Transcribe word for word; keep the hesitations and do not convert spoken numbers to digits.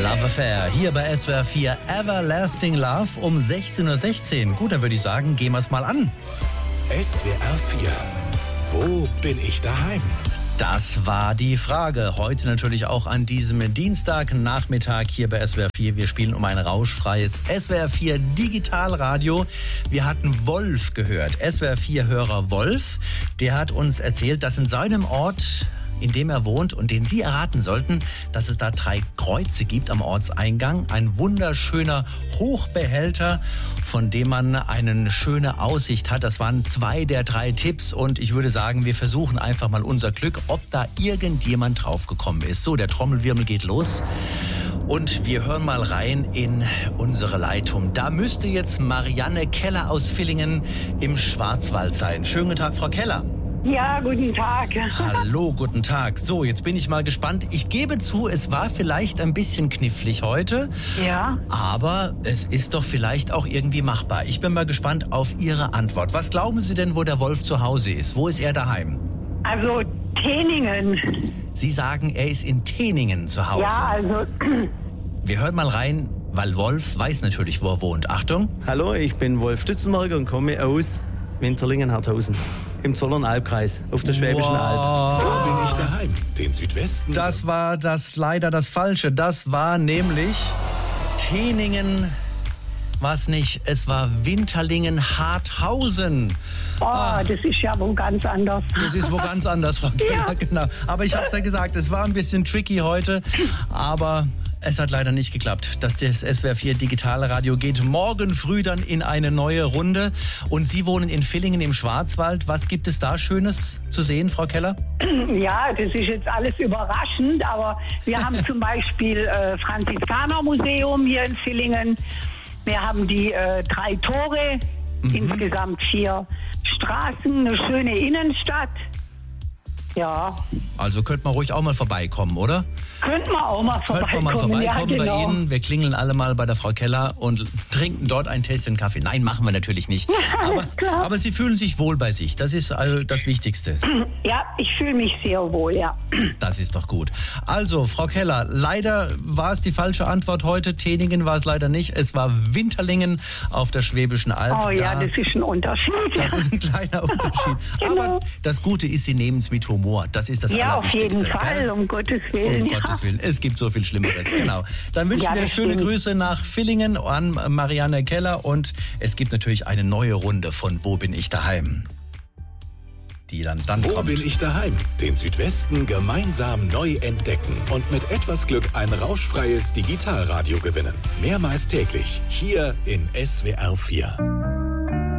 Love Affair hier bei S W R vier Everlasting Love um sechzehn Uhr sechzehn. Gut, dann würde ich sagen, gehen wir es mal an. S W R vier. Wo bin ich daheim? Das war die Frage. Heute natürlich auch an diesem Dienstagnachmittag hier bei S W R vier. Wir spielen um ein rauschfreies S W R vier Digitalradio. Wir hatten Wolf gehört. S W R vier-Hörer Wolf, der hat uns erzählt, dass in seinem Ort, in dem er wohnt und den Sie erraten sollten, dass es da drei Kreuze gibt am Ortseingang. Ein wunderschöner Hochbehälter, von dem man eine schöne Aussicht hat. Das waren zwei der drei Tipps und ich würde sagen, wir versuchen einfach mal unser Glück, ob da irgendjemand draufgekommen ist. So, der Trommelwirbel geht los und wir hören mal rein in unsere Leitung. Da müsste jetzt Marianne Keller aus Villingen im Schwarzwald sein. Schönen guten Tag, Frau Keller. Ja, guten Tag. Hallo, guten Tag. So, jetzt bin ich mal gespannt. Ich gebe zu, es war vielleicht ein bisschen knifflig heute. Ja. Aber es ist doch vielleicht auch irgendwie machbar. Ich bin mal gespannt auf Ihre Antwort. Was glauben Sie denn, wo der Wolf zu Hause ist? Wo ist er daheim? Also Teningen. Sie sagen, er ist in Teningen zu Hause. Ja, also... Wir hören mal rein, weil Wolf weiß natürlich, wo er wohnt. Achtung. Hallo, ich bin Wolf Stützenberger und komme aus Winterlingen-Harthausen. Im Zollernalbkreis auf der Schwäbischen wow. Alb. Wo bin ich daheim? Den Südwesten? Das war das leider das Falsche. Das war nämlich Teningen. Was nicht? Es war Winterlingen-Harthausen. Oh, ah. Das ist ja wo ganz anders. Das ist wo ganz anders, Frau Keller, Ja. Genau. Aber ich habe es ja gesagt, es war ein bisschen tricky heute, aber es hat leider nicht geklappt. Das, das S W R vier Digitalradio geht morgen früh dann in eine neue Runde. Und Sie wohnen in Villingen im Schwarzwald. Was gibt es da Schönes zu sehen, Frau Keller? Ja, das ist jetzt alles überraschend, aber wir haben zum Beispiel äh, Franziskanermuseum hier in Villingen. Wir haben die äh, drei Tore, mhm. insgesamt vier Straßen, eine schöne Innenstadt. Ja. Also könnte man ruhig auch mal vorbeikommen, oder? Könnten wir auch mal vorbeikommen. Könnte man mal vorbeikommen ja, genau. bei Ihnen. Wir klingeln alle mal bei der Frau Keller und trinken dort ein Tässchen Kaffee. Nein, machen wir natürlich nicht. Aber, aber Sie fühlen sich wohl bei sich. Das ist also das Wichtigste. Ja, ich fühle mich sehr wohl, ja. Das ist doch gut. Also, Frau Keller, leider war es die falsche Antwort heute. Teningen war es leider nicht. Es war Winterlingen auf der Schwäbischen Alb. Oh ja, da, das ist ein Unterschied. Das ist ein kleiner Unterschied. Genau. Aber das Gute ist, Sie nehmen es mit Humor. Das ist das Ja, auf Allerwichtigste. jeden Fall, gell? um Gottes Willen. Um ja. Gottes Willen. Es gibt so viel Schlimmeres. Genau. Dann wünschen Ja, wir das schöne stimmt. Grüße nach Villingen an Marianne Keller und es gibt natürlich eine neue Runde von Wo bin ich daheim? Die dann, dann Wo kommt. bin ich daheim? Den Südwesten gemeinsam neu entdecken und mit etwas Glück ein rauschfreies Digitalradio gewinnen. Mehrmals täglich hier in S W R vier.